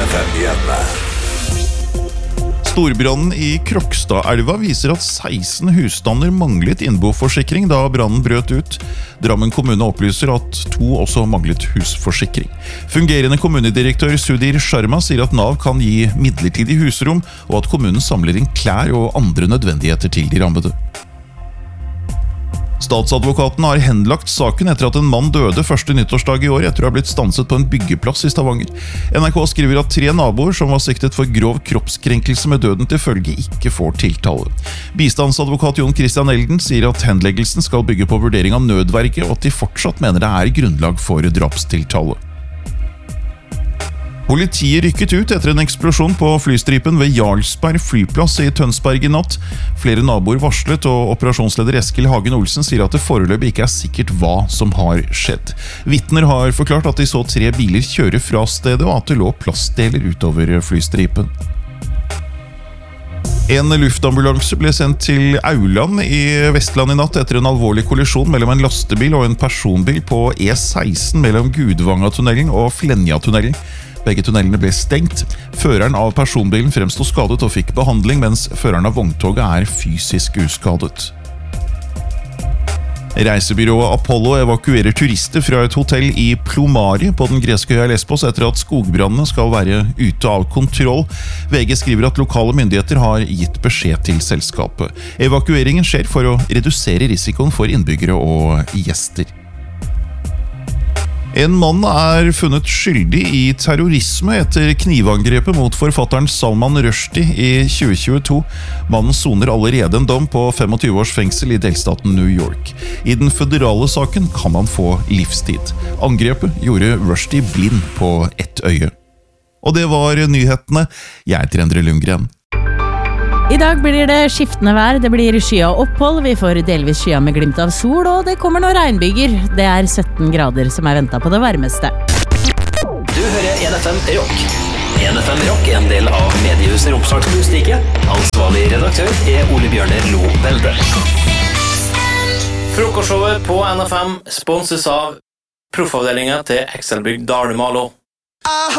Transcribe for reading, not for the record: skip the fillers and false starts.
NFM-nyhetene. Storbrannen i Krokstadelva viser at 16 husstander manglet innboforsikring da brannen brøt ut. Drammen kommune opplyser at 2 også manglet husforsikring. Fungerende kommunedirektør Sudhir Sharma sier at NAV kan gi midlertidig husrom, og at kommunen samler inn klær og andre nødvendigheter til de rammede. Statsadvokaten har henlagt saken etter at en mann døde første nyttårsdag i år etter å ha blitt stanset på en byggeplass i Stavanger. NRK skriver at 3 naboer som var siktet for grov kroppskrenkelse med døden til følge ikke får tiltale. Bistandsadvokat Jon Christian Elden sier at henleggelsen skal bygge på vurdering av nødverge, og at de fortsatt mener det er grunnlag for drapstiltale. Politiet rykket ut etter en eksplosjon på flystripen ved Jarlsberg flyplass i Tønsberg i natt. Flere naboer varslet, og operasjonsleder Eskil Hagen Olsen sier at det foreløpig ikke er sikkert hva som har skjedd. Vitner har forklart at de så 3 biler kjøre fra stedet, og at det lå plastdeler utover flystripen. En luftambulanse ble sendt til Auland i Vestland i natt etter en alvorlig kollisjon mellom en lastebil og en personbil på E16 mellom Gudvangatunnelen og Flenjatunnelen. Begge tunnelene ble stengt. Føreren av personbilen fremstod skadet og fikk behandling, mens føreren av vogntoget er fysisk uskadet. Reisebyrået Apollo evakuerer turister fra et hotell i Plomari på den greske øya Lesbos etter at skogbrannene skal være ute av kontroll. VG skriver at lokale myndigheter har gitt beskjed til selskapet. Evakueringen skjer for å redusere risikoen for innbyggere og gjester. En mann er funnet skyldig i terrorisme etter knivangrepet mot forfatteren Salman Rushdie i 2022. Mannen soner allerede en dom på 25 års fengsel i delstaten New York. I den føderale saken kan han få livstid. Angrepet gjorde Rushdie blind på ett øye. Og det var nyhetene. Jeg heter Endre Lundgren. I dag blir det skiftende vær, det blir skya opphold, vi får delvis skya med glimt av sol, og det kommer noen regnbyger. Det er 17 grader som er ventet på det varmeste. Du hører NFM Rock. NFM Rock er en del av mediehuset Romsdals Bustikke. Ansvarlig redaktør er Ole Bjørner Lo Velde. Frokostshowet på NFM sponses av proffavdelingen til Excelbygg Dalmalo.